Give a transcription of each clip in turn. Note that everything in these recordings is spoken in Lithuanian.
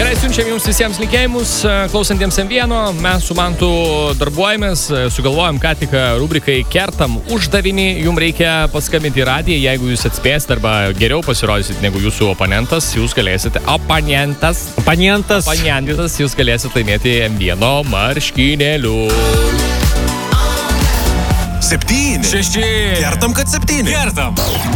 Gerai, siunčiam jums visiems linkėjimus, klausantiems M1. Mes su Mantu darbuojamės, sugalvojom ką tik rubrikai Kertam uždavinį. Jums reikia paskambinti į radiją, jeigu jūs atspėsite arba geriau pasirodysit negu jūsų oponentas, jūs galėsite oponentas, jūs galėsite laimėti M1 marškinėlių. 7. 6. Kertam, kad 7. Kertam.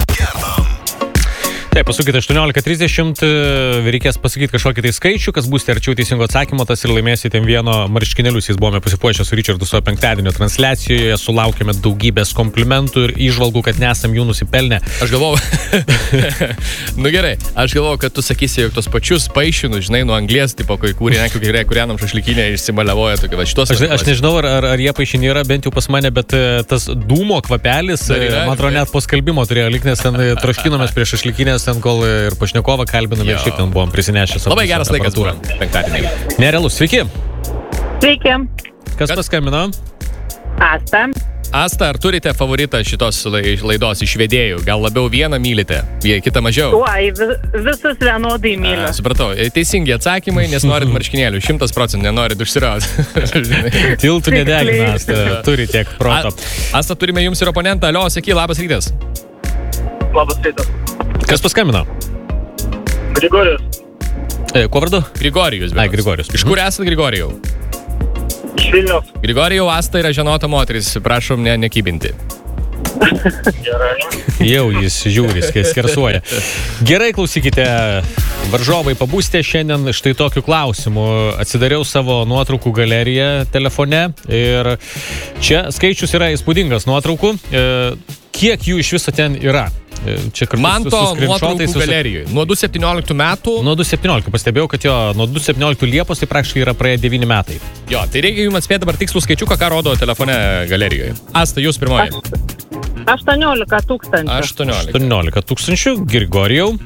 Taip, pasukite 18:30, reikės pasakyti kažkokį tai skaičių, kas būsite arčiau teisingo atsakymo, tas ir laimėsite M1 marškinėlius. Jis buvome pasipuošę su Richardu savo penktadienio transliacijoje, sulaukėme daugybės komplimentų ir įžvalgų, kad nesam jų nusipelnę. Aš galvojau, nu gerai, aš galvojau, kad tu sakysi, jog tos pačius paišinus, žinai, nuo anglies, tipo, kurianam šašlykinė išsimaliavoja, tokia, va, šitos. Aš nežinau, ar jie paišiniai yra, bent jau pas mane, bet tas dūmo kvapelis, man atrodo, net po skalbimo turėjo likti, nes ten troškinomės prie šašlykinės, ten kol ir pašnekovą kalbinome ir šiek tiek buvom prisinešę savo. Labai geras laikas buvo penktadienį. Nerealus, sveiki. Sveiki. Kas paskambino? Asta. Asta, ar turite favoritą šitos laidos iš vedėjų? Gal labiau vieną mylite, kitą mažiau? Oi, visus vienodai myliu. Supratau, teisingi atsakymai, nes norit marškinėlių, 100% nenorit užsirauti. Tiltų nedegina, Asta, turi tiek proto. Asta, turime jums ir oponentą. Alio, saky, labas rytas. Labas rytas. Kas paskambino? Grigorijus. Kuo vardu? Grigorijus. Ai, Grigorijus. Iš kur esate, Grigorijau? Iš Vilniaus. Grigorijau, Asta yra žinota moteris, prašom nekybinti. Gerai. Jau jis žiūri, skersuoja. Gerai, klausykite, varžovai, pabūsite šiandien štai tokiu klausimu. Atsidariau savo nuotraukų galeriją telefone ir čia skaičius yra įspūdingas nuotraukų. Kiek jų iš viso ten yra? Čia Manto nuotraukų galerijoje. Nuo 2017 metų. Nuo 2017 pastebėjau, kad jo, nuo 2017 Liepos tai praktiškai yra praėję 9 metai. Jo, tai reikia jums atspėti dabar tikslų skaičiuką, ką rodo telefone galerijoje. Asta, jūs pirmoji. 18 tūkstančių. 18 tūkstančių, Grigorijau.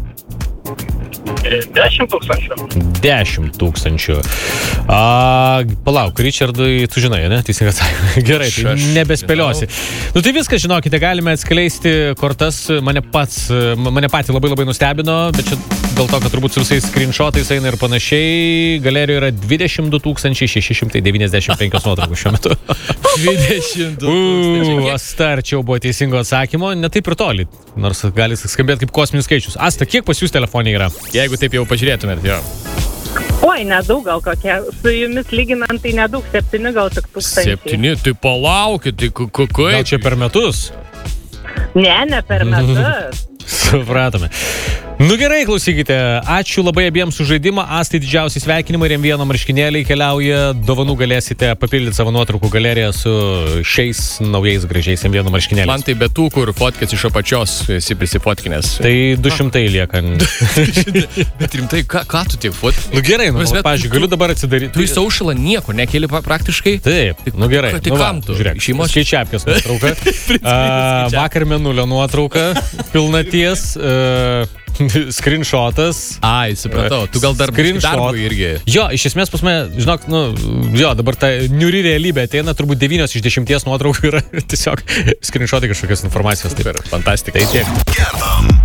10 tūkstančių. 10 tūkstančių. Palauk, Richardai, tu žinai, ne? Teisingai atsakymai. Gerai, tai nebespėliosi. Nu tai viskas, žinokite, galime atskleisti kortas. Mane patį labai nustebino, bet čia dėl to, kad turbūt su visais screenshotais eina ir panašiai. Galerijoje yra 22 695 nuotraukų šiuo metu. 22 tūkstančių. Astarčiau buvo teisingo atsakymo, ne taip ir toli. Nors gali skambėti kaip kosminis skaičius. Asta, kiek pas jūs telefonai yra? Jeigu taip jau pažiūrėtumėt, jo. Oi, nedaug gal kokie. Su jumis lyginant, tai nedaug, 7 gal tik tūkstančiai. 7, tai palaukit, tai kaip? Gal čia per metus? Ne per metus. Supratome. Nu gerai, klausykite, ačiū labai abiems už žaidimą. Astai didžiausi sveikinimai ir M1 marškinėliai keliauja. Dovanų galėsite papildyti savo nuotraukų galeriją su šiais naujais gražiais M1 marškinėliais. Man tai be tų, kur fotkės iš apačios esi prisifotkinęs. Tai 200 lieka. Bet rimtai, ką tu tiek fotkinės? Nu gerai, pavyzdžiui, galiu dabar atsidaryti. Tu į saušalą nieko nekeli praktiškai? Taip, nu gerai. Tai kam tu? Žiūrėk, šeimos skaičiapkės nuotrauka. Vakar Mėnulio nuotrauka, pilnaties. Screenshotas. Ai, supratau, tu gal dar darbui irgi. Jo, iš esmės pas mane, žinok, dabar ta niuri realybė ateina, turbūt 9 iš 10 nuotraukų yra tiesiog screenshotai kažkokios informacijos. Super, fantastika. Tai tiek.